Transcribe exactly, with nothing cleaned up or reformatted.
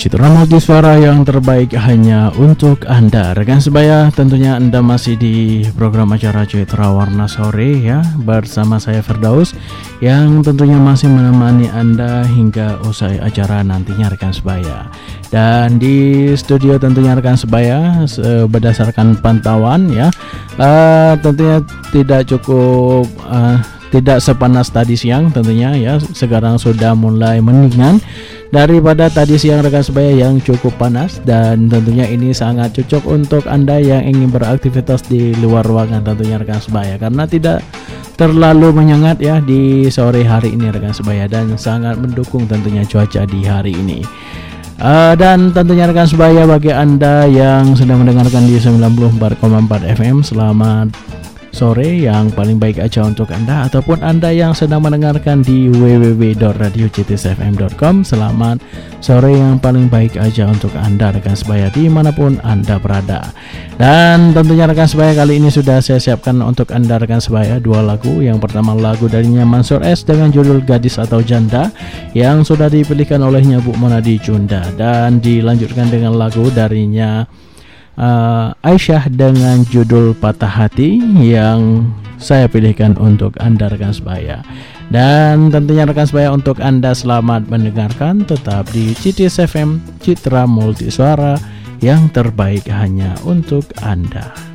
Citra multisuara yang terbaik hanya untuk Anda. Rekan sebaya, tentunya Anda masih di program acara Citra Warna Sore ya, bersama saya Firdaus yang tentunya masih menemani Anda hingga usai acara nantinya rekan sebaya. Dan di studio tentunya rekan sebaya, berdasarkan pantauan ya, uh, tentunya tidak cukup uh, tidak sepanas tadi siang tentunya ya. Sekarang sudah mulai mendingan daripada tadi siang rekan sebaya yang cukup panas, dan tentunya ini sangat cocok untuk Anda yang ingin beraktivitas di luar ruangan tentunya rekan sebaya, karena tidak terlalu menyengat ya di sore hari ini rekan sebaya, dan sangat mendukung tentunya cuaca di hari ini. Uh, dan tentunya rekan sebaya, bagi Anda yang sedang mendengarkan di sembilan puluh empat koma empat F M, selamat sore yang paling baik aja untuk Anda, ataupun Anda yang sedang mendengarkan di w w w dot radio c t s f m dot com, selamat sore yang paling baik aja untuk Anda rekan sebaya dimanapun Anda berada. Dan tentunya rekan sebaya, kali ini sudah saya siapkan untuk Anda rekan sebaya dua lagu. Yang pertama lagu darinya Mansur S dengan judul Gadis atau Janda yang sudah dipilihkan olehnya Bu Monadi Cunda, dan dilanjutkan dengan lagu darinya Uh, Aisyah dengan judul Patah Hati yang saya pilihkan untuk Anda rekan sebaya. Dan tentunya rekan sebaya, untuk Anda selamat mendengarkan, tetap di C T S F M Citra Multisuara yang terbaik hanya untuk Anda.